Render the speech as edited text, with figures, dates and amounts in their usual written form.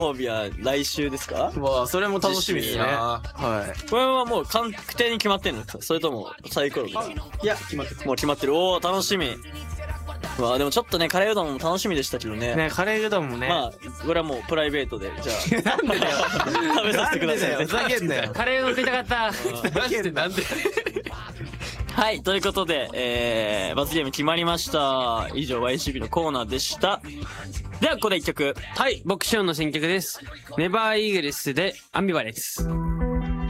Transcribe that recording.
曜日は来週ですか？ わあ、それも楽しみですね。 はこれはもう確定に決まってんの？それともサイコロみたいな。 いや、決まってもう決まってる。おー、楽しみ。まあでもちょっとね、カレーうどんも楽しみでしたけどね。 ね、カレーうどんもね。 まあ、これはもうプライベートで、じゃなんでだよ。 あ、食べさせてくださいね。 ふざけんなよ。 カレーうどん食いたかった。 なんではい、ということで、罰ゲーム決まりました。以上、YCB のコーナーでした。では、ここで一曲。 はい、僕シオンの新曲です。ネバーイーグルスでアンビバレンス。